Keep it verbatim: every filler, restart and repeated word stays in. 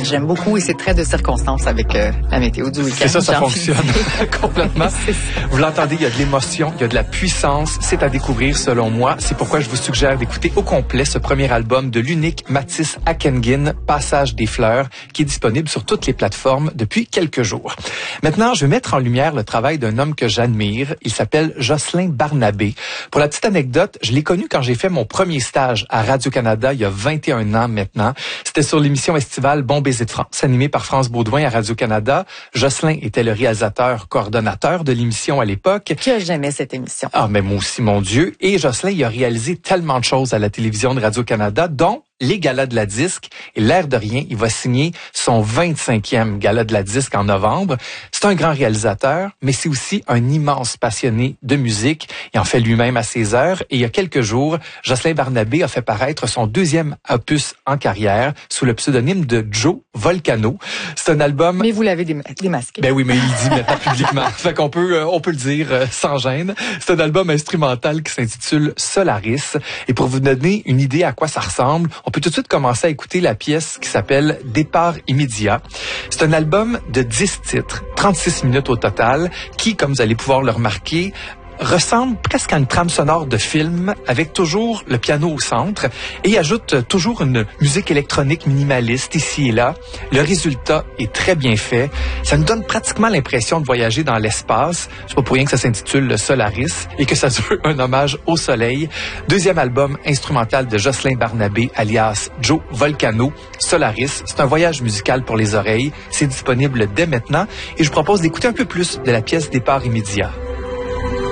j'aime beaucoup et c'est très de circonstance avec euh, la météo du week-end. C'est ça, ça fonctionne complètement. Vous l'entendez, il y a de l'émotion, il y a de la puissance. C'est à découvrir selon moi. C'est pourquoi je vous suggère d'écouter au complet ce premier album de l'unique Mathis Akenguin, Passage des fleurs, qui est disponible sur toutes les plateformes depuis quelques jours. Maintenant, je vais mettre en lumière le travail d'un homme que j'admire. Il s'appelle Jocelyn Barnabé. Pour la petite anecdote, je l'ai connu quand j'ai fait mon premier stage à Radio-Canada il y a vingt et un ans maintenant. C'était sur l'émission estivale Bon baiser de France, animée par France Baudouin à Radio-Canada. Jocelyn était le réalisateur, coordonnateur de l'émission à l'époque. Que j'aimais cette émission. Ah, mais moi aussi, mon Dieu. Et Jocelyn, il a réalisé tellement de choses à la télévision de Radio-Canada, dont les galas de la disque. Et l'air de rien, il va signer son vingt-cinquième gala de la disque en novembre. C'est un grand réalisateur, mais c'est aussi un immense passionné de musique. Il en fait lui-même à ses heures. Et il y a quelques jours, Jocelyn Barnabé a fait paraître son deuxième opus en carrière sous le pseudonyme de Joe Volcano. C'est un album... Mais vous l'avez démasqué. Ben oui, mais il dit maintenant publiquement. Fait qu'on peut, euh, on peut le dire euh, sans gêne. C'est un album instrumental qui s'intitule Solaris. Et pour vous donner une idée à quoi ça ressemble, on peut tout de suite commencer à écouter la pièce qui s'appelle Départ immédiat. C'est un album de dix titres, trente-six minutes au total, qui, comme vous allez pouvoir le remarquer, ressemble presque à une trame sonore de film avec toujours le piano au centre et ajoute toujours une musique électronique minimaliste ici et là. Le résultat est très bien fait. Ça nous donne pratiquement l'impression de voyager dans l'espace. C'est pas pour rien que ça s'intitule le Solaris et que ça se veut un hommage au soleil. Deuxième album instrumental de Jocelyn Barnabé alias Joe Volcano, Solaris. C'est un voyage musical pour les oreilles. C'est disponible dès maintenant et je vous propose d'écouter un peu plus de la pièce Départ immédiat.